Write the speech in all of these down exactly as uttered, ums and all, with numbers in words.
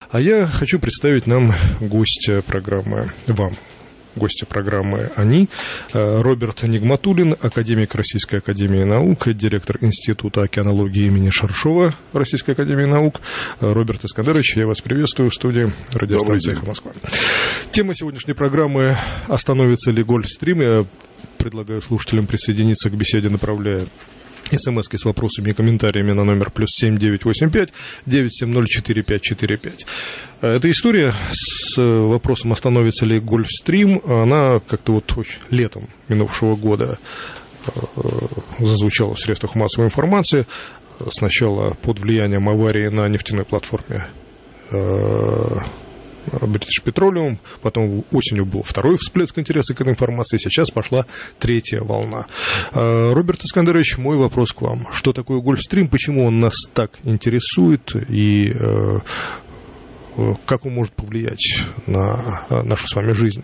А я хочу представить нам гостя программы, вам, гостя программы «Они», Роберт Нигматуллин, академик Российской академии наук, директор Института океанологии имени Шаршова Российской академии наук. Роберт Искандерович, я вас приветствую в студии радиостанции «Эхо Москва». Тема сегодняшней программы «Остановится ли Гольфстрим?». Я предлагаю слушателям присоединиться к беседе, направляя смс-ки с вопросами и комментариями на номер плюс семь девятьсот восемьдесят пять девятьсот семьдесят четыре пять четыре пять. Эта история с вопросом, остановится ли Гольфстрим, она как-то вот летом минувшего года зазвучала в средствах массовой информации. Сначала под влиянием аварии на нефтяной платформе British Petroleum, потом осенью был второй всплеск интереса к этой информации, сейчас пошла третья волна. Роберт Искандерович, мой вопрос к вам. Что такое Гольфстрим, почему он нас так интересует и как он может повлиять на нашу с вами жизнь?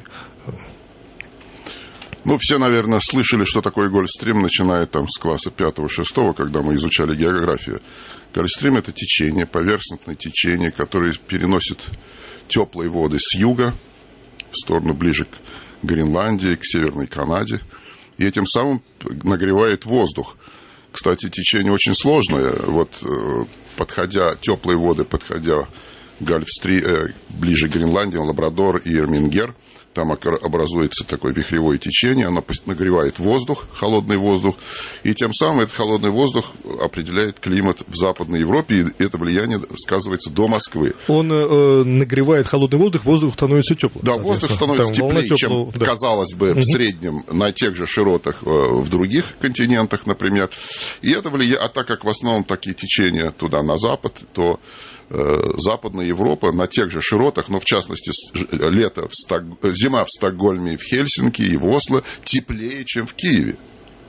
Ну, все, наверное, слышали, что такое Гольфстрим, начиная там с класса пятого-шестого, когда мы изучали географию. Гольфстрим – это течение, поверхностное течение, которое переносит теплые воды с юга в сторону ближе к Гренландии, к Северной Канаде, и этим самым нагревает воздух. Кстати, течение очень сложное. Вот, подходя, теплые воды, подходя к Гольфстрим, ближе к Гренландии, Лабрадор и Эрмингер, там образуется такое вихревое течение, оно нагревает воздух, холодный воздух, и тем самым этот холодный воздух определяет климат в Западной Европе, и это влияние сказывается до Москвы. Он э, нагревает холодный воздух, воздух становится теплым. Да, воздух становится там теплее, теплого, чем, да. казалось бы, угу. в среднем на тех же широтах э, в других континентах, например. И это влияет, а так как в основном такие течения туда, на запад, то э, Западная Европа на тех же широтах, но в частности лето в Сток... зима в Стокгольме и в Хельсинки и в Осло теплее, чем в Киеве.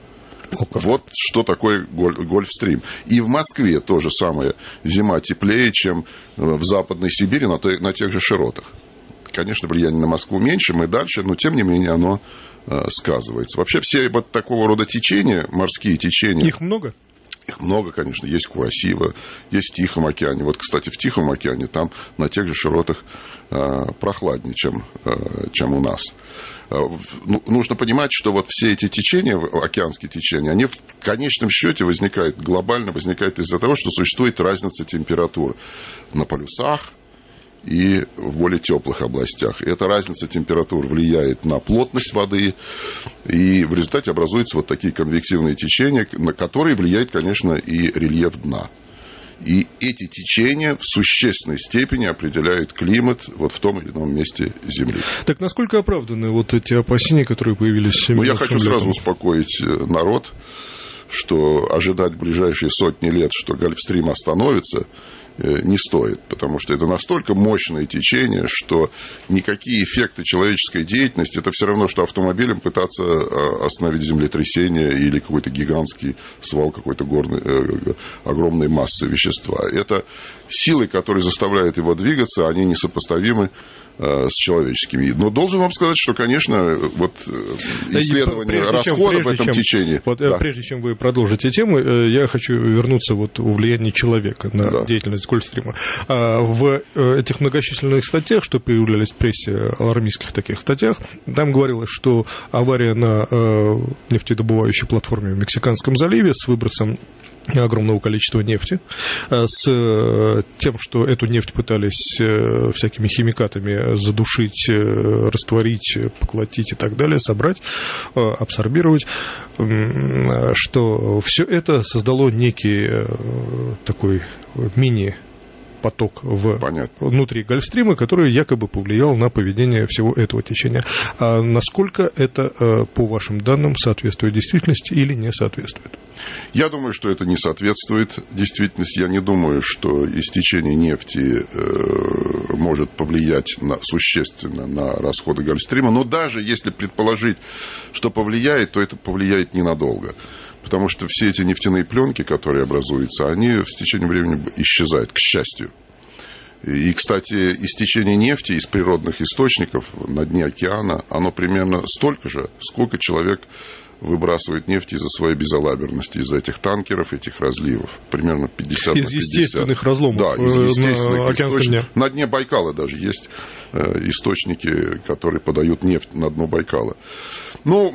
Вот что такое Гольфстрим. И в Москве то же самое. Зима теплее, чем в Западной Сибири на, той, на тех же широтах. Конечно, влияние на Москву меньше, мы дальше, но тем не менее оно э, сказывается. Вообще все вот такого рода течения, морские течения... Их много? Их много, конечно, есть Курасива, есть в Тихом океане. Вот, кстати, в Тихом океане там на тех же широтах э, прохладнее, чем, э, чем у нас. Э, ну, нужно понимать, что вот все эти течения, океанские течения, они в конечном счете возникают, глобально возникают из-за того, что существует разница температур на полюсах и в более теплых областях. Эта разница температур влияет на плотность воды, и в результате образуются вот такие конвективные течения, на которые влияет, конечно, и рельеф дна. И эти течения в существенной степени определяют климат вот в том или ином месте Земли. Так насколько оправданы вот эти опасения, которые появились? Ну, я хочу летом? сразу успокоить народ, что ожидать в ближайшие сотни лет, что Гольфстрим остановится, не стоит, потому что это настолько мощное течение, что никакие эффекты человеческой деятельности, это все равно, что автомобилем пытаться остановить землетрясение или какой-то гигантский свал какой-то горной, огромной массы вещества. Это силы, которые заставляют его двигаться, они несопоставимы с человеческими. Но должен вам сказать, что, конечно, вот исследование да, расходов в этом чем, течении... Вот, да. Прежде чем вы продолжите тему, я хочу вернуться вот в влияние человека на да. деятельность Гольфстрима. В этих многочисленных статьях, что появлялись в прессе, алармистских таких статьях, там говорилось, что авария на нефтедобывающей платформе в Мексиканском заливе с выбросом огромного количества нефти, с тем, что эту нефть пытались всякими химикатами задушить, растворить, поглотить и так далее, собрать, абсорбировать, что все это создало некий такой мини поток в Понятно. внутри Гольфстрима, который якобы повлиял на поведение всего этого течения. А насколько это, по вашим данным, соответствует действительности или не соответствует? Я думаю, что это не соответствует действительности. Я не думаю, что истечение нефти э, может повлиять на, существенно на расходы Гольфстрима. Но даже если предположить, что повлияет, то это повлияет ненадолго. Потому что все эти нефтяные пленки, которые образуются, они с течением времени исчезают, к счастью. И, кстати, истечение нефти из природных источников на дне океана, оно примерно столько же, сколько человек выбрасывает нефть из-за своей безалаберности, из-за этих танкеров, этих разливов. Примерно пятьдесят из на пятьдесят. Естественных разломов да, из естественных на океанском дне. На дне Байкала даже есть источники, которые подают нефть на дно Байкала. Ну,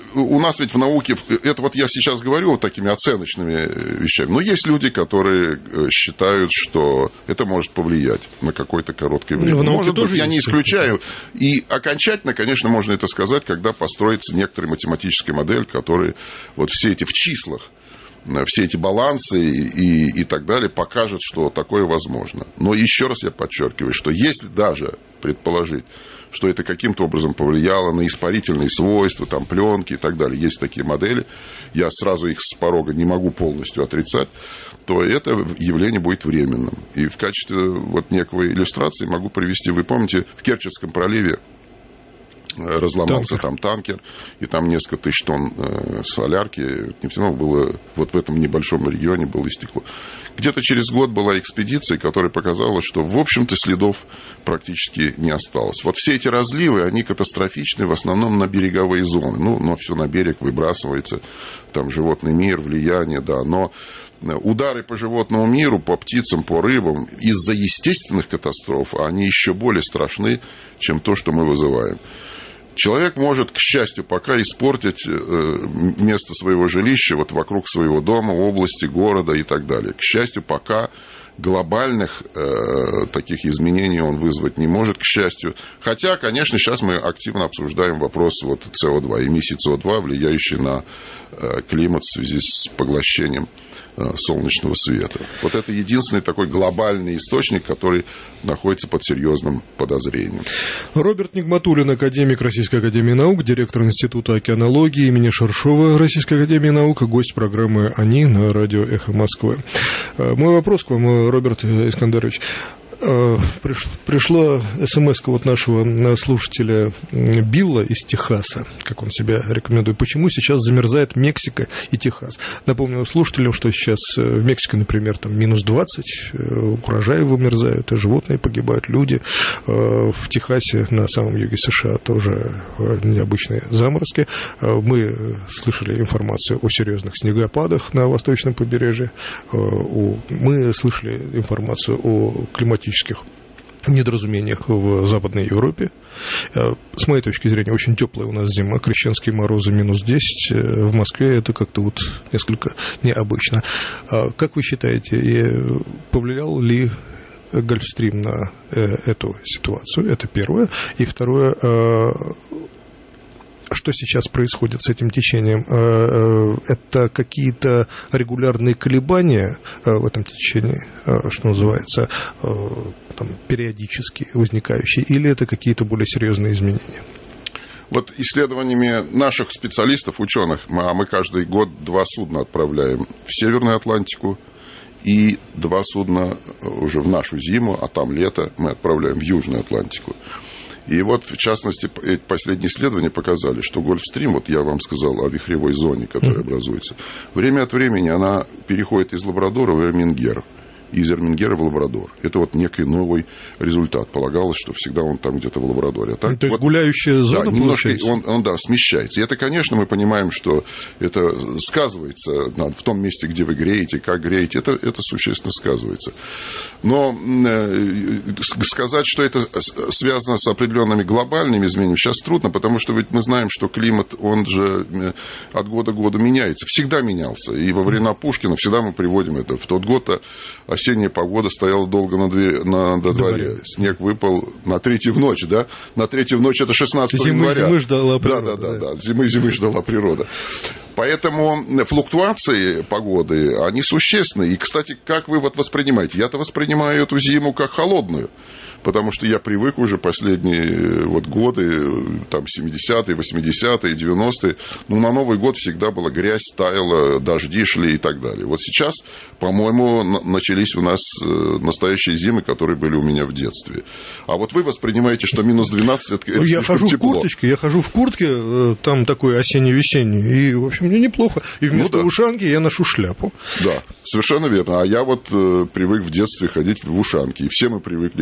у нас ведь в науке, это вот я сейчас говорю вот такими оценочными вещами, но есть люди, которые считают, что это может повлиять на какое-то короткое время. Ну, может быть, я не есть. исключаю. И окончательно, конечно, можно это сказать, когда построится некоторая математическая модель, которая вот все эти в числах, все эти балансы и, и так далее покажет, что такое возможно. Но еще раз я подчеркиваю, что если даже предположить, что это каким-то образом повлияло на испарительные свойства, там, пленки и так далее, есть такие модели, я сразу их с порога не могу полностью отрицать, то это явление будет временным. И в качестве вот некого иллюстрации могу привести, вы помните, в Керченском проливе разломался танкер. там танкер, и там несколько тысяч тонн э, солярки нефтяного было, вот в этом небольшом регионе было истекло. Где-то через год была экспедиция, которая показала, что, в общем-то, следов практически не осталось. Вот все эти разливы, они катастрофичны в основном на береговые зоны. Ну, но все на берег выбрасывается, там животный мир, влияние, да, но удары по животному миру, по птицам, по рыбам из-за естественных катастроф, они еще более страшны, чем то, что мы вызываем. Человек может, к счастью, пока испортить место своего жилища вот вокруг своего дома, области, города и так далее. К счастью, пока глобальных э, таких изменений он вызвать не может, к счастью. Хотя, конечно, сейчас мы активно обсуждаем вопрос вот С О два, эмиссии С О два, влияющие на э, климат в связи с поглощением э, солнечного света. Вот это единственный такой глобальный источник, который находится под серьезным подозрением. Роберт Нигматуллин, академик Российской академии наук, директор Института океанологии имени Шершова Российской академии наук, гость программы «Они» на радио «Эхо Москвы». Мой вопрос к вам, Роберт Искандерович. Пришла смс-ка вот нашего слушателя Билла из Техаса, как он себя рекомендует. Почему сейчас замерзает Мексика и Техас? Напомню слушателям, что сейчас в Мексике, например, там минус двадцать, урожаи вымерзают, животные погибают, люди. В Техасе, на самом юге США, тоже необычные заморозки. Мы слышали информацию о серьезных снегопадах на восточном побережье. Мы слышали информацию о климатических недоразумениях в Западной Европе. С моей точки зрения, очень теплая у нас зима, крещенские морозы минус десять. В Москве это как-то вот несколько необычно. Как вы считаете, повлиял ли Гольфстрим на эту ситуацию? Это первое. И второе, что сейчас происходит с этим течением? Это какие-то регулярные колебания в этом течении, что называется, там, периодически возникающие, или это какие-то более серьезные изменения? Вот исследованиями наших специалистов, ученых, мы, а мы каждый год два судна отправляем в Северную Атлантику, и два судна уже в нашу зиму, а там лето, мы отправляем в Южную Атлантику. И вот, в частности, последние исследования показали, что Гольфстрим, вот я вам сказал о вихревой зоне, которая образуется, время от времени она переходит из Лабрадора в Эрмингер, из Эрмингера в Лабрадор. Это вот некий новый результат. Полагалось, что всегда он там где-то в Лабрадоре. А так, ну, то есть вот, гуляющая зона, да, немножко получается? Он, он, да, смещается. И это, конечно, мы понимаем, что это сказывается да, в том месте, где вы греете, как греете. Это, это существенно сказывается. Но э, сказать, что это связано с определенными глобальными изменениями, сейчас трудно, потому что ведь мы знаем, что климат, он же от года к году меняется. Всегда менялся. И во времена Пушкина всегда мы приводим это. В тот год осенняя погода стояла долго на, две, на до дворе. Снег выпал на третью в ночь, да? На третью в ночь это шестнадцатого января. Зимы зимы ждала природа. Да, да, да, да. Зимы зимы ждала природа. Поэтому флуктуации погоды, они существенны. И, кстати, как вы вот воспринимаете? Я-то воспринимаю эту зиму как холодную. Потому что я привык уже последние вот годы, там, семидесятые, восьмидесятые, девяностые, ну, на Новый год всегда была грязь, таяла, дожди шли и так далее. Вот сейчас, по-моему, начались у нас настоящие зимы, которые были у меня в детстве. А вот вы воспринимаете, что минус двенадцать, это, это я хожу тепло. в курточке, я хожу в куртке, там такой осенне-весенний, и, в общем, мне неплохо. И вместо ну, да. ушанки я ношу шляпу. Да, совершенно верно. А я вот э, привык в детстве ходить в ушанке, и все мы привыкли ходить в ушанке.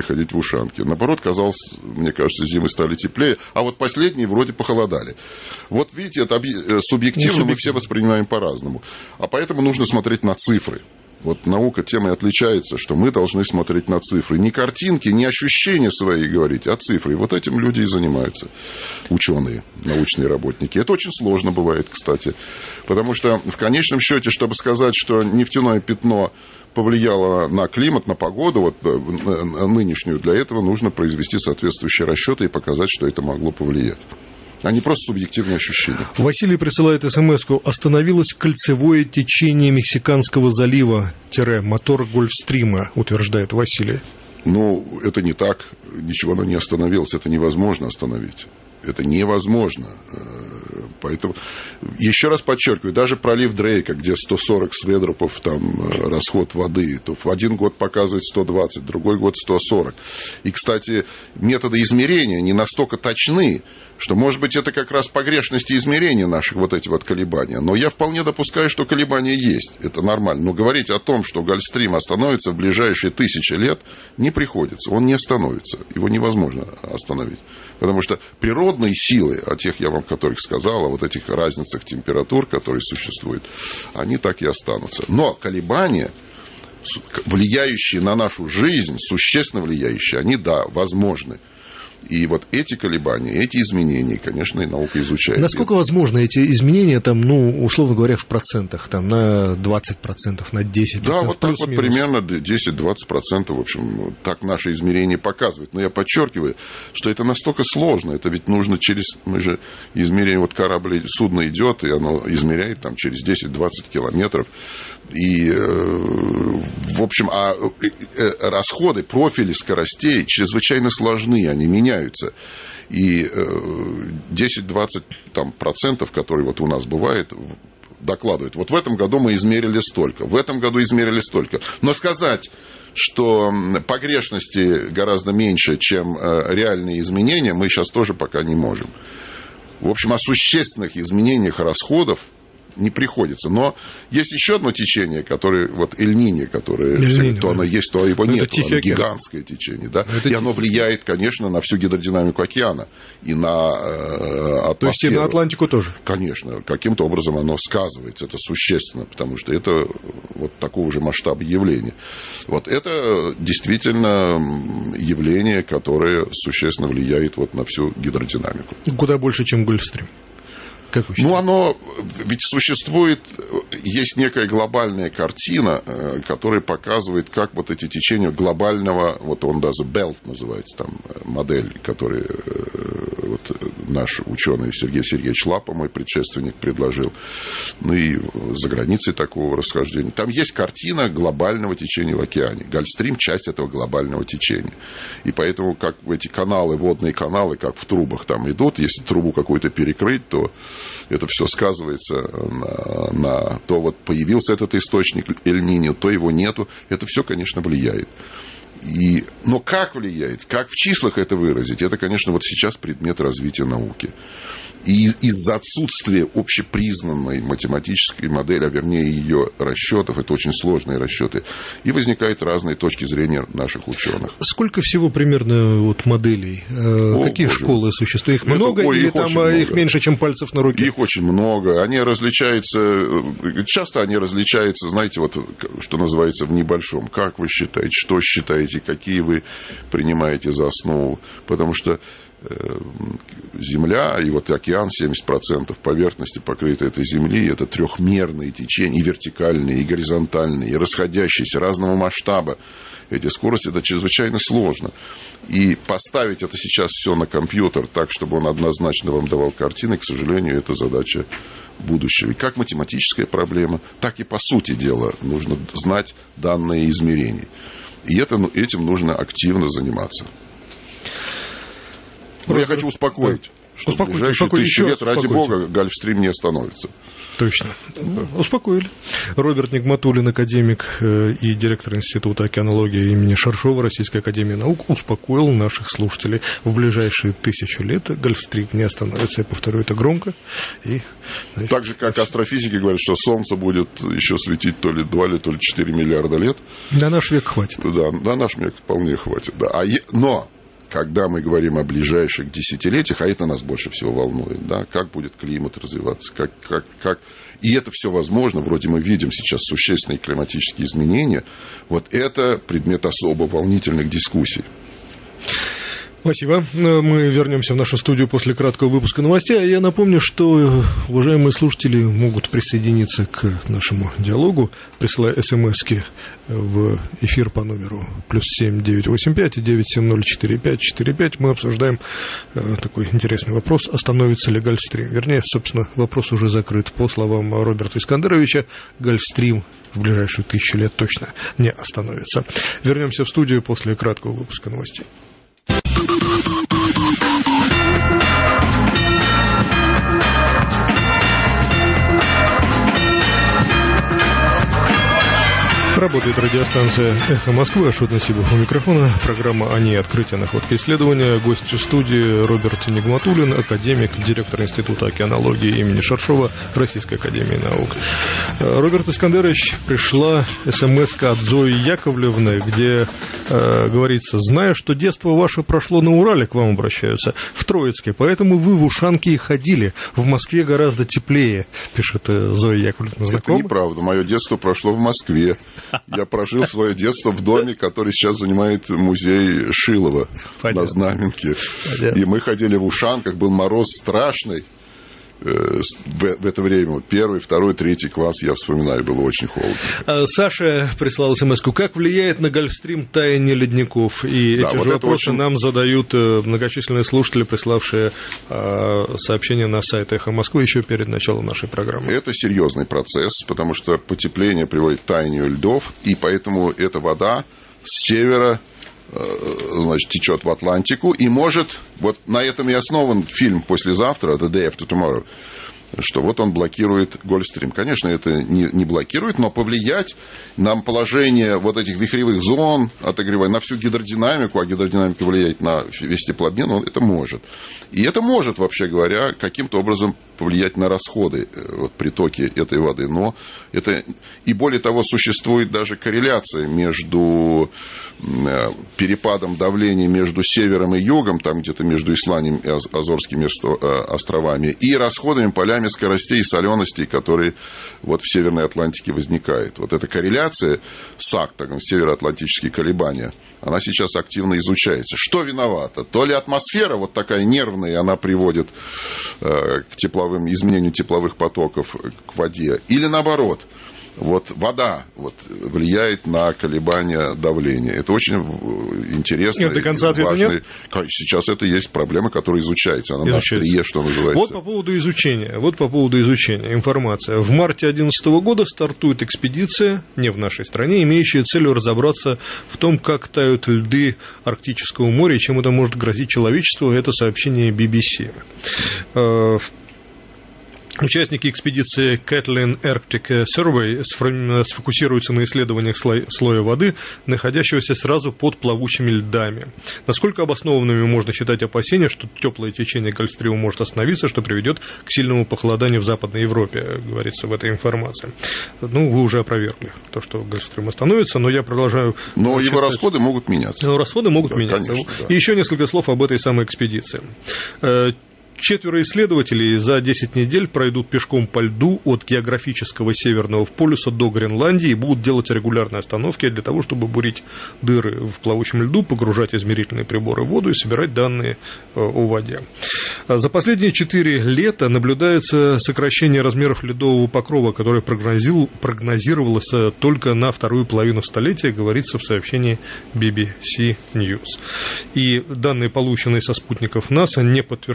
ушанки. Наоборот, казалось, мне кажется, зимы стали теплее, а вот последние вроде похолодали. Вот видите, это субъективно, мы все воспринимаем по-разному. А поэтому нужно смотреть на цифры. Вот наука тем и отличается, что мы должны смотреть на цифры. Не картинки, не ощущения свои говорить, а цифры. И вот этим люди и занимаются. Ученые, научные работники. Это очень сложно бывает, кстати. Потому что в конечном счете, чтобы сказать, что нефтяное пятно повлияло на климат, на погоду, вот нынешнюю, для этого нужно произвести соответствующие расчеты и показать, что это могло повлиять. А не просто субъективные ощущения. Василий присылает смс-ку. Остановилось кольцевое течение Мексиканского залива, мотор Гольфстрима, утверждает Василий. Ну, это не так. Ничего оно не остановилось. Это невозможно остановить. Это невозможно. Поэтому, еще раз подчеркиваю, даже пролив Дрейка, где сто сорок сведропов там расход воды, то в один год показывает сто двадцать, в другой год сто сорок. И, кстати, методы измерения не настолько точны, что, может быть, это как раз погрешности измерения наших вот эти вот колебания. Но я вполне допускаю, что колебания есть. Это нормально. Но говорить о том, что Гольфстрим остановится в ближайшие тысячи лет, не приходится. Он не остановится. Его невозможно остановить. Потому что природные силы, о тех я вам которых сказал, о вот этих разницах температур, которые существуют, они так и останутся. Но колебания, влияющие на нашу жизнь, существенно влияющие, они, да, возможны. И вот эти колебания, эти изменения, конечно, и наука изучает. Насколько возможно эти изменения, там, ну, условно говоря, в процентах, там, на двадцать процентов, на десять процентов? Да, вот так вот примерно десять-двадцать процентов, в общем, так наши измерения показывают. Но я подчеркиваю, что это настолько сложно, это ведь нужно через, мы же измеряем, вот корабль, судно идет, и оно измеряет там через десять-двадцать километров. И, в общем, а расходы, профили скоростей чрезвычайно сложны, они меняются. И десять-двадцать там, процентов, которые вот у нас бывает, докладывают. Вот в этом году мы измерили столько, в этом году измерили столько. Но сказать, что погрешности гораздо меньше, чем реальные изменения, мы сейчас тоже пока не можем. В общем, о существенных изменениях расходов не приходится. Но есть еще одно течение, которое, вот Эль-Ниньо, которое Эль-Ниньо, то да. оно есть, то его нет. Оно гигантское течение. Да? Это и оно влияет, конечно, на всю гидродинамику океана и на э, атмосферу. То есть и на Атлантику тоже? Конечно. Каким-то образом оно сказывается. Это существенно, потому что это вот такого же масштаба явления. Вот это действительно явление, которое существенно влияет вот на всю гидродинамику. Куда больше, чем Гольфстрим? Ну, оно ведь существует, есть некая глобальная картина, которая показывает, как вот эти течения глобального, вот он даже Belt называется, там модель, которую вот наш ученый Сергей Сергеевич Лапа, мой предшественник, предложил, ну и за границей такого расхождения. Там есть картина глобального течения в океане. Гольфстрим – часть этого глобального течения. И поэтому, как в эти каналы, водные каналы, как в трубах там идут, если трубу какую-то перекрыть, то это все сказывается на, на то, вот появился этот источник Эль-Ниньо, то его нету. Это все, конечно, влияет. И, но как влияет, как в числах это выразить, это, конечно, вот сейчас предмет развития науки. И из-за отсутствия общепризнанной математической модели, а вернее ее расчетов, это очень сложные расчеты, и возникают разные точки зрения наших ученых. Сколько всего примерно вот моделей? О, Какие Боже. школы существуют? Их это, много ой, или их там много. Их меньше, чем пальцев на руке? Их очень много. Они различаются, часто они различаются, знаете, вот что называется в небольшом. Как вы считаете, что считаете, какие вы принимаете за основу? Потому что Земля и вот океан, семьдесят процентов поверхности покрытой этой земли, это трехмерные течения, и вертикальные, и горизонтальные, и расходящиеся разного масштаба. Эти скорости, это чрезвычайно сложно. И поставить это сейчас все на компьютер так, чтобы он однозначно вам давал картины, к сожалению, это задача будущего. И как математическая проблема, так и по сути дела нужно знать данные измерений. И это, этим нужно активно заниматься. Но я хочу успокоить. что успокойте, в ближайшие успокойте, тысячи лет, ради успокойте. бога, Гольфстрим не остановится. Точно. Успокоили. Роберт Нигматуллин, академик и директор Института океанологии имени Шершова Российской академии наук, успокоил наших слушателей. В ближайшие тысячу лет Гольфстрим не остановится. Я повторю это громко. И, значит, так же, как астрофизики говорят, что Солнце будет еще светить то ли два, то ли четыре миллиарда лет. На наш век хватит. Да, на наш век вполне хватит. Да. А е... Но... Когда мы говорим о ближайших десятилетиях, а это нас больше всего волнует, да, как будет климат развиваться, как, как, как... и это все возможно, вроде мы видим сейчас существенные климатические изменения, вот это предмет особо волнительных дискуссий. Спасибо. Мы вернемся в нашу студию после краткого выпуска новостей. Я напомню, что уважаемые слушатели могут присоединиться к нашему диалогу, присылая смски в эфир по номеру плюс семь девятьсот восемьдесят пять девятьсот семьдесят четыре пять четыре пять. Мы обсуждаем такой интересный вопрос: остановится ли Гольфстрим? Вернее, собственно, вопрос уже закрыт. По словам Роберта Искандеровича, Гольфстрим в ближайшие тысячу лет точно не остановится. Вернемся в студию после краткого выпуска новостей. Работает радиостанция «Эхо Москвы». Ашот Насибов у микрофона. Программа «Они. Открытие, находки, исследования». Гость в студии Роберт Нигматуллин, академик, директор Института океанологии имени Шершова Российской академии наук. Роберт Искандерович, пришла смс-ка от Зои Яковлевны, где э, говорится: «Зная, что детство ваше прошло на Урале, к вам обращаются, в Троицке, поэтому вы в Ушанки и ходили. В Москве гораздо теплее», пишет Зоя Яковлевна. Знакома? Это неправда. Мое детство прошло в Москве. Я прожил свое детство в доме, который сейчас занимает музей Шилова. Понятно. На Знаменке. Понятно. И мы ходили в Ушанках, был мороз страшный. В это время вот первый, второй, третий класс, я вспоминаю, было очень холодно. Саша прислал смс-ку: как влияет на Гольфстрим таяние ледников? И да, эти вот же вопросы очень... нам задают многочисленные слушатели, приславшие сообщения на сайт «Эхо Москвы» еще перед началом нашей программы. Это серьезный процесс, потому что потепление приводит к таянию льдов, и поэтому эта вода с севера, значит, течет в Атлантику и может, вот на этом и основан фильм «Послезавтра», «The Day After Tomorrow», что вот он блокирует Гольфстрим. Конечно, это не, не блокирует, но повлиять на положение вот этих вихревых зон, отогревания, на всю гидродинамику, а гидродинамика влияет на весь теплообмен, он это может. И это может, вообще говоря, каким-то образом повлиять на расходы, вот, притоки этой воды. Но это... И более того, существует даже корреляция между перепадом давления между севером и югом, там где-то между Исландией и Азорскими островами, и расходами, полями скоростей и соленостей, которые вот в Северной Атлантике возникают. Вот эта корреляция с САК, североатлантические колебания, она сейчас активно изучается. Что виновато? То ли атмосфера вот такая нервная, она приводит к тепловым, изменению тепловых потоков к воде, или наоборот, вот вода вот, влияет на колебания давления. Это очень интересно. Нет, до конца ответа нет? Сейчас это есть проблема, которая изучается. Она на острие, что называется. Вот по поводу изучения. Вот по поводу изучения. Информация. В марте две тысячи одиннадцатого года стартует экспедиция, не в нашей стране, имеющая целью разобраться в том, как тают льды Арктического моря и чем это может грозить человечеству. Это сообщение би би си. Участники экспедиции Kathleen Arctic Survey сфокусируются на исследованиях слоя воды, находящегося сразу под плавучими льдами. Насколько обоснованными можно считать опасения, что теплое течение Гольфстрима может остановиться, что приведет к сильному похолоданию в Западной Европе, говорится в этой информации. Ну, вы уже опровергли то, что Гольфстрим остановится, но я продолжаю... Но считать... его расходы могут меняться. Но расходы могут да, меняться. Конечно, да. И еще несколько слов об этой самой экспедиции. Четверо исследователей за десять недель пройдут пешком по льду от географического Северного полюса до Гренландии и будут делать регулярные остановки для того, чтобы бурить дыры в плавучем льду, погружать измерительные приборы в воду и собирать данные о воде. За последние четыре лета наблюдается сокращение размеров ледового покрова, которое прогнозировалось только на вторую половину столетия, говорится в сообщении би би си News. И данные, полученные со спутников НАСА, не подтверждают того,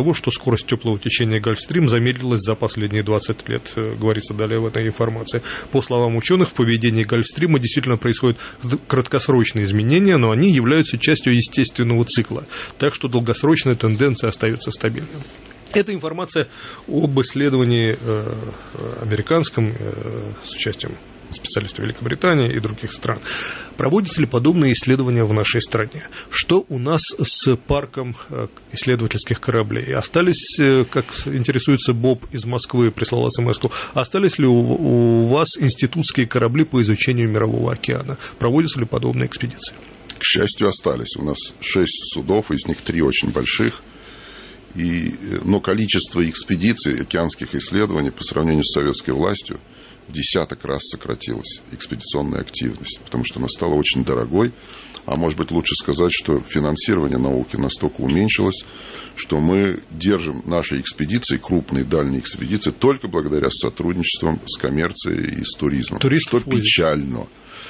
того, что скорость теплого течения Гольфстрим замедлилась за последние двадцать лет, говорится далее в этой информации. По словам ученых, в поведении Гольфстрима действительно происходят краткосрочные изменения, но они являются частью естественного цикла, так что долгосрочная тенденция остается стабильной. Это информация об исследовании э, американском э, с участием специалистов Великобритании и других стран. Проводятся ли подобные исследования в нашей стране? Что у нас с парком исследовательских кораблей? Остались, как интересуется Боб из Москвы, прислал смс-ку, остались ли у, у вас институтские корабли по изучению Мирового океана? Проводятся ли подобные экспедиции? К счастью, остались. У нас шесть судов, из них три очень больших. И, но количество экспедиций, океанских исследований по сравнению с советской властью в десяток раз сократилась экспедиционная активность, потому что она стала очень дорогой, а может быть лучше сказать, что финансирование науки настолько уменьшилось, что мы держим наши экспедиции, крупные дальние экспедиции, только благодаря сотрудничеству с коммерцией и с туризмом, Туристов что печально.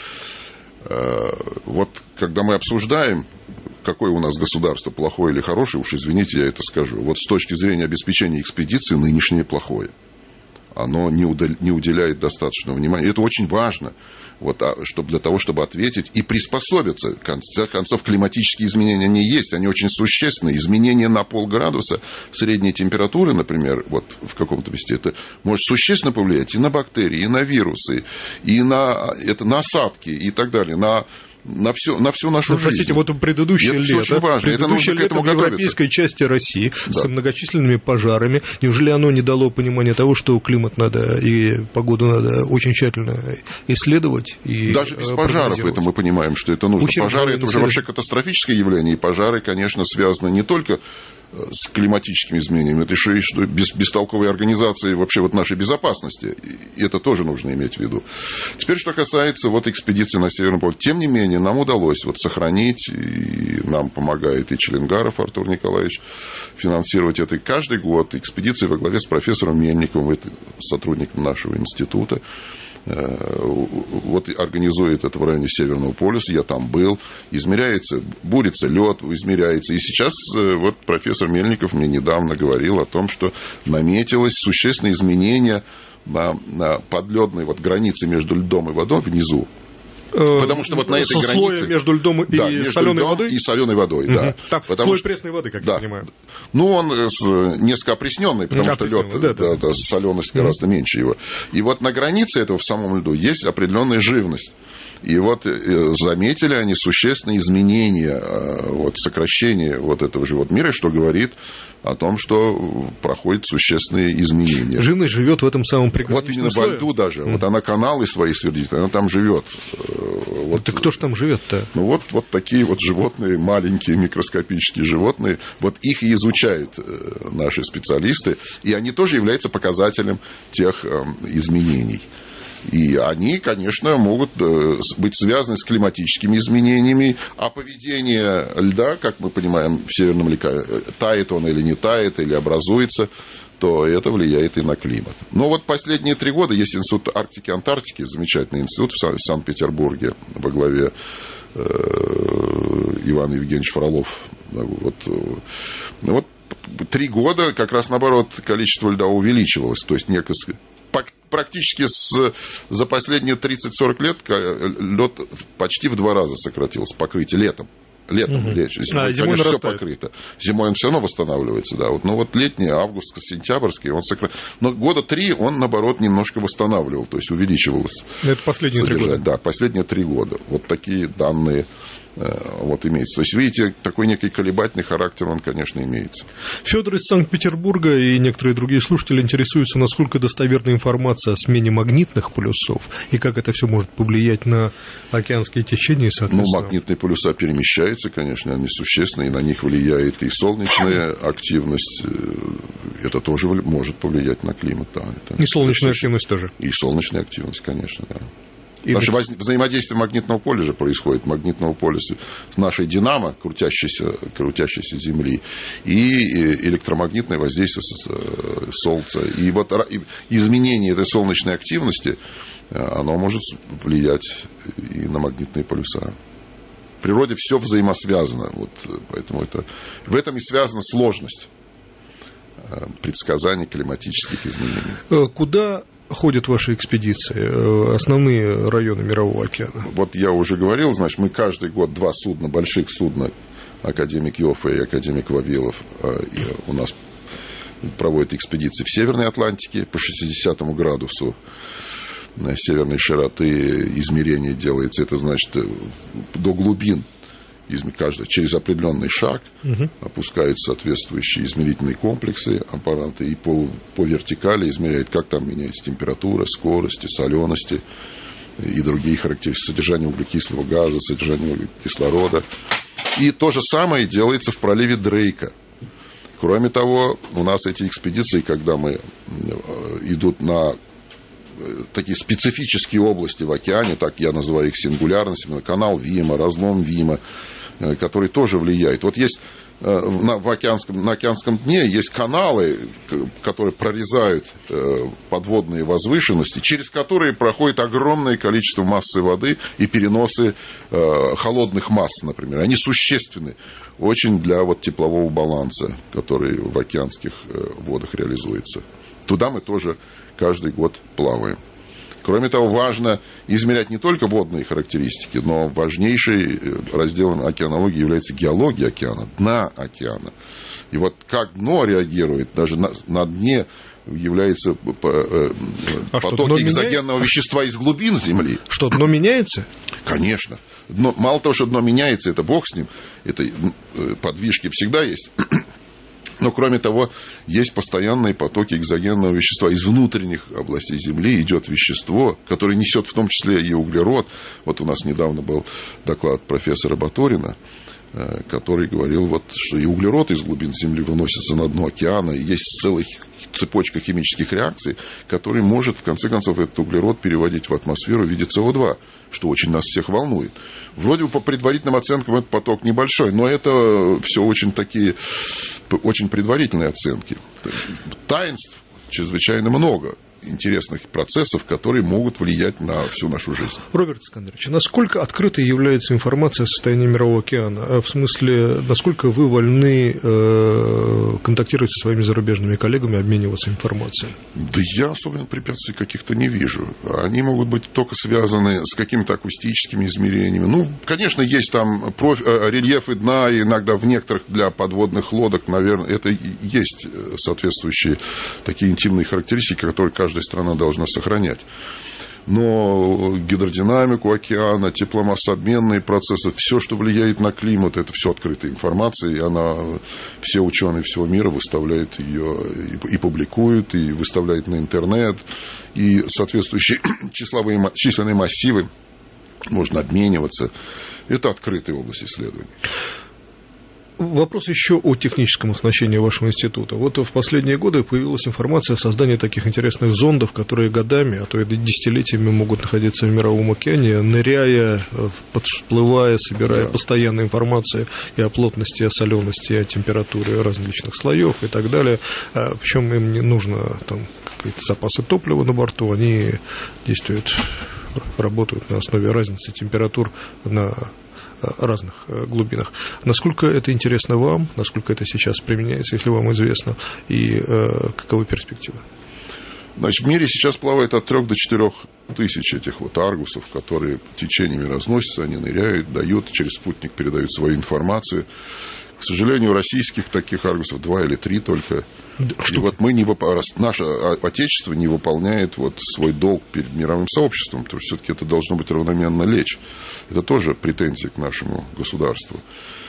Вот когда мы обсуждаем, какое у нас государство, плохое или хорошее, уж извините, я это скажу. Вот с точки зрения обеспечения экспедиции, нынешнее плохое. Оно не уделяет достаточного внимания. Это очень важно, вот, чтобы для того, чтобы ответить и приспособиться. В конце концов, климатические изменения, они есть, они очень существенные. Изменения на полградуса средней температуры, например, вот в каком-то месте, это может существенно повлиять и на бактерии, и на вирусы, и на, это, на осадки и так далее, на... На всю, на всю нашу ну, жизнь. Простите, вот предыдущее это лето, очень важно. предыдущее это нужно лето в европейской части России да. с многочисленными пожарами. Неужели оно не дало понимания того, что климат надо и погоду надо очень тщательно исследовать? И даже без пожаров это мы понимаем, что это нужно. Учебные пожары – это уже вообще катастрофическое явление. И пожары, конечно, связаны не только с климатическими изменениями, это еще и что без, бестолковой организации вообще вот нашей безопасности. И это тоже нужно иметь в виду. Теперь, что касается вот экспедиции на Северном полюсе. Тем не менее, нам удалось вот сохранить, и нам помогает и Челенгаров Артур Николаевич финансировать это. И каждый год экспедиции во главе с профессором Мельниковым, это сотрудником нашего института, вот организует это в районе Северного полюса, я там был, измеряется, бурится лед, измеряется. И сейчас вот профессор Мельников мне недавно говорил о том, что наметилось существенное изменение на, на подледной вот границе между льдом и водой внизу. Потому что вот на этой Со границе... слоем между льдом и да, соленой водой? И соленой водой, угу. да. Там потому слой что... пресной воды, как да. я понимаю. Ну, он несколько опресненный, потому да, что лед, да, да, да. Да, соленость угу. гораздо меньше его. И вот на границе этого в самом льду есть определенная живность. И вот заметили они существенные изменения, вот, сокращение вот этого животного мира, что говорит о том, что проходят существенные изменения. Живность живет в этом самом приграничном Вот именно слое. во льду даже. Mm. Вот она каналы свои свердит, она там живет. Вот. Да кто же там живет-то? Ну вот, вот такие вот животные, маленькие микроскопические животные, вот их и изучают наши специалисты, и они тоже являются показателем тех изменений. И они, конечно, могут быть связаны с климатическими изменениями, а поведение льда, как мы понимаем, в Северном льду, тает он или не тает, или образуется, то это влияет и на климат. Но вот последние три года есть Институт Арктики и Антарктики, замечательный институт в Санкт-Петербурге во главе Иван Евгеньевич Фролов. Вот, вот три года как раз наоборот количество льда увеличивалось, то есть некоторые... Практически с, за последние тридцать-сорок лет лед почти в два раза сократился, покрытие летом. Летом, угу. летом. Зимой, а, зимой конечно, все нарастает. покрыто. Зимой он все равно восстанавливается, да. Вот, но вот летний, август-сентябрьский, он сократил. Но года три он, наоборот, немножко восстанавливал, то есть увеличивалось. Это последние три года. Да, последние три года. Вот такие данные э, вот имеются. То есть, видите, такой некий колебательный характер он, конечно, имеется. Федор из Санкт-Петербурга и некоторые другие слушатели интересуются, насколько достоверна информация о смене магнитных полюсов и как это все может повлиять на океанские течения и, соответственно... Ну, магнитные полюса перемещаются, конечно, они существенны, и на них влияет и солнечная активность. Это тоже может повлиять на климат. Да, это, и солнечная это активность тоже. И солнечная активность, конечно, да. И Потому что взаимодействие магнитного поля же происходит, магнитного поля с нашей динамо, крутящейся, крутящейся Земли, и электромагнитное воздействие Солнца. И вот изменение этой солнечной активности, оно может влиять и на магнитные полюса. В природе все взаимосвязано, вот, поэтому это, в этом и связана сложность. предсказания климатических изменений. Куда ходят ваши экспедиции, основные районы Мирового океана? Вот я уже говорил, значит, мы каждый год два судна, больших судна, академик Йоффе и академик Вавилов, у нас проводят экспедиции в Северной Атлантике по шестидесятому градусу северной широты измерение делается. Это значит до глубин каждый, через определенный шаг угу. опускаются соответствующие измерительные комплексы, аппараты, и по, по вертикали измеряют, как там меняется температура, скорость, соленость и другие характеристики, содержание углекислого газа, содержание кислорода. И то же самое делается в проливе Дрейка. Кроме того, у нас эти экспедиции, когда мы идут на такие специфические области в океане, так я называю их сингулярностями, канал Вима, разлом Вима, который тоже влияет. Вот есть на, в океанском, на океанском дне есть каналы, которые прорезают подводные возвышенности, через которые проходит огромное количество массы воды и переносы холодных масс, например. Они существенны очень для вот теплового баланса, который в океанских водах реализуется. Туда мы тоже каждый год плаваем. Кроме того, важно измерять не только водные характеристики, но важнейший разделом океанологии является геология океана, дна океана. И вот как дно реагирует, даже на, на дне являются а потоки экзогенного меняет? вещества из глубин Земли. Что, дно меняется? Конечно. Дно, мало того, что дно меняется, это бог с ним, это подвижки всегда есть. Но, кроме того, есть постоянные потоки экзогенного вещества. Из внутренних областей Земли идет вещество, которое несет в том числе и углерод. Вот у нас недавно был доклад профессора Баторина, который говорил, вот, что и углерод из глубин Земли выносится на дно океана. И есть целая цепочка химических реакций, которая может, в конце концов, этот углерод переводить в атмосферу в виде С О два, что очень нас всех волнует. Вроде бы по предварительным оценкам этот поток небольшой, но это все очень такие, очень предварительные оценки. Таинств чрезвычайно много. Интересных процессов, которые могут влиять на всю нашу жизнь. Роберт Искандерович, насколько открытой является информация о состоянии Мирового океана? В смысле, насколько вы вольны э, контактировать со своими зарубежными коллегами, обмениваться информацией? Да я особенно препятствий каких-то не вижу. Они могут быть только связаны с какими-то акустическими измерениями. Ну, конечно, есть там проф... рельефы дна, и иногда в некоторых для подводных лодок, наверное, это есть соответствующие такие интимные характеристики, которые каждый Каждая страна должна сохранять. Но гидродинамику океана, тепломассообменные процессы, все, что влияет на климат, это все открытая информация, и она, все ученые всего мира выставляют ее и, и публикуют, и выставляют на интернет, и соответствующие числовые, численные массивы можно обмениваться. Это открытая область исследований. Вопрос еще о техническом оснащении вашего института. Вот в последние годы появилась информация о создании таких интересных зондов, которые годами, а то и десятилетиями могут находиться в Мировом океане, ныряя, подплывая, собирая да. постоянную информацию и о плотности, о солености, о температуре различных слоев и так далее. Причем им не нужно там какие-то запасы топлива на борту, они действуют, работают на основе разницы температур на разных глубинах. Насколько это интересно вам, насколько это сейчас применяется, если вам известно, и э, каковы перспективы? Значит, в мире сейчас плавает от трёх до четырёх тысяч этих вот аргусов, которые течениями разносятся, они ныряют, дают, через спутник передают свою информацию. К сожалению, у российских таких аргусов два или три только. Что? И вот мы не воп... наше отечество не выполняет вот свой долг перед мировым сообществом, потому что все-таки это должно быть равномерно лечь. Это тоже претензия к нашему государству.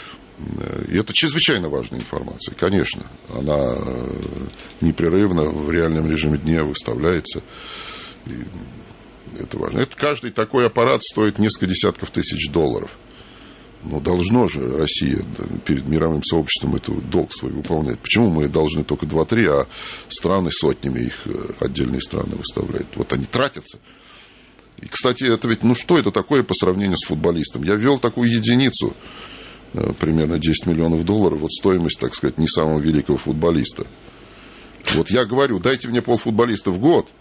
И это чрезвычайно важная информация, конечно. Она непрерывно в реальном режиме дня выставляется. И это важно. Это, каждый такой аппарат стоит несколько десятков тысяч долларов. Но должно же Россия перед мировым сообществом эту долг свой выполнять. Почему мы должны только два-три, а страны сотнями их, отдельные страны выставляют? Вот они тратятся. И, кстати, это ведь, ну что это такое по сравнению с футболистом? Я ввел такую единицу, примерно десять миллионов долларов, вот стоимость, так сказать, не самого великого футболиста. Вот я говорю, дайте мне полфутболиста в год,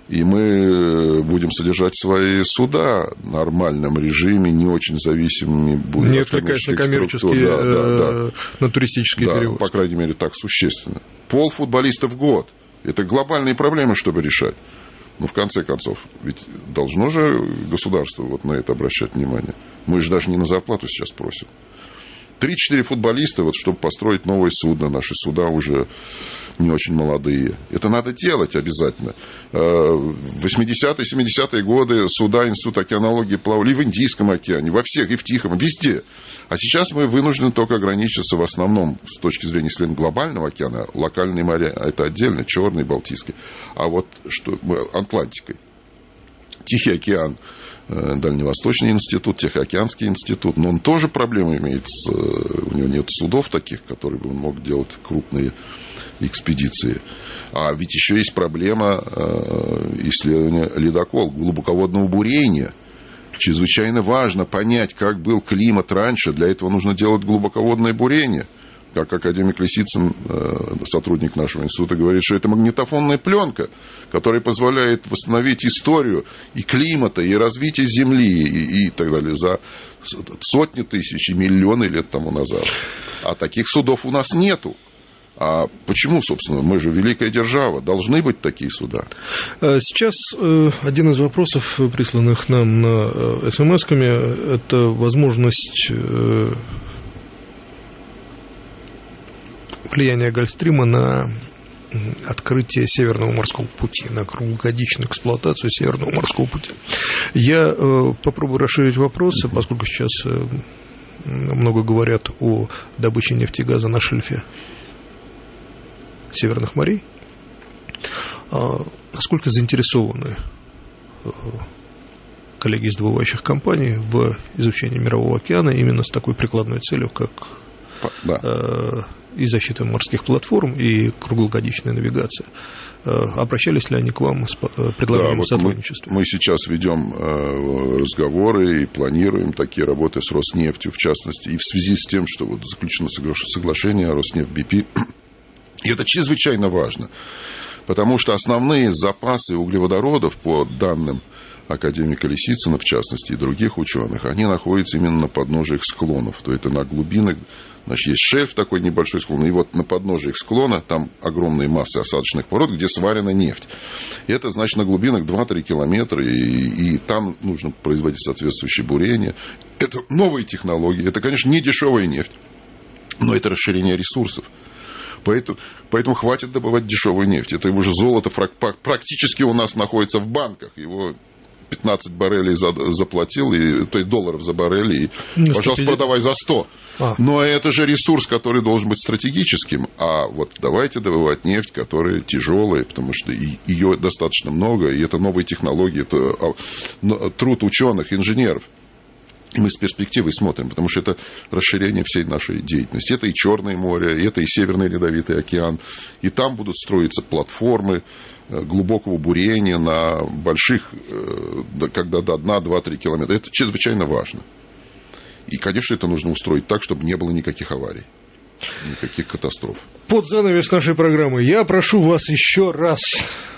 И мы будем содержать свои суда в нормальном режиме, не очень зависимыми будут Нет, от конечно, коммерческих коммерческие, структур. Да, да, да. на туристические да, перевозки. По крайней мере, так существенно. Пол футболистов в год. Это глобальные проблемы, чтобы решать. Но в конце концов, ведь должно же государство вот на это обращать внимание. Мы же даже не на зарплату сейчас просим. Три-четыре футболиста, вот, чтобы построить новое судно. Наши суда уже не очень молодые. Это надо делать обязательно. В восьмидесятые, семидесятые годы суда Института океанологии плавали и в Индийском океане, во всех, и в Тихом, везде. А сейчас мы вынуждены только ограничиться в основном с точки зрения исследования глобального океана. Локальные моря – это отдельно, Черный, Балтийский. А вот что Атлантикой. Тихий океан, Дальневосточный институт, Тихоокеанский институт, но он тоже проблемы имеет, с, у него нет судов таких, которые бы он мог делать крупные экспедиции. А ведь еще есть проблема исследования ледокол, глубоководного бурения. Чрезвычайно важно понять, как был климат раньше, для этого нужно делать глубоководное бурение. Как академик Лисицын, сотрудник нашего института, говорит, что это магнитофонная пленка, которая позволяет восстановить историю и климата, и развитие Земли, и, и так далее, за сотни тысяч и миллионы лет тому назад. А таких судов у нас нету. А почему, собственно, мы же великая держава, должны быть такие суда? Сейчас один из вопросов, присланных нам на смс-ками, это возможность влияние Гольфстрима на открытие Северного морского пути, на круглогодичную эксплуатацию Северного морского пути. Я э, попробую расширить вопрос, поскольку сейчас э, много говорят о добыче нефти и газа на шельфе Северных морей. А насколько заинтересованы э, коллеги из добывающих компаний в изучении Мирового океана именно с такой прикладной целью, как да. э, и защита морских платформ, и круглогодичная навигация. Обращались ли они к вам с предложением да, сотрудничества? Мы, мы сейчас ведем разговоры и планируем такие работы с Роснефтью, в частности, и в связи с тем, что вот заключено соглашение Роснефть-би пи. И это чрезвычайно важно, потому что основные запасы углеводородов, по данным академика Лисицына, в частности, и других ученых, они находятся именно на подножиях склонов, то есть на глубинах. Значит, есть шельф такой небольшой склон, и вот на подножиях склона там огромные массы осадочных пород, где сварена нефть. И это, значит, на глубинах два-три километра, и, и там нужно производить соответствующие бурения. Это новые технологии, это, конечно, не дешевая нефть, но это расширение ресурсов. Поэтому, поэтому хватит добывать дешевую нефть. Это уже золото практически у нас находится в банках, его пятнадцать баррелей заплатил, и, то есть долларов за баррель, и, ну, пожалуйста, продавай за сто. А. Но это же ресурс, который должен быть стратегическим. А вот давайте добывать нефть, которая тяжелая, потому что ее достаточно много, и это новые технологии, это труд ученых, инженеров. И мы с перспективой смотрим, потому что это расширение всей нашей деятельности. Это и Черное море, это и Северный Ледовитый океан. И там будут строиться платформы глубокого бурения на больших, когда до дна два-три километра. Это чрезвычайно важно. И, конечно, это нужно устроить так, чтобы не было никаких аварий, никаких катастроф. Под занавес нашей программы я прошу вас еще раз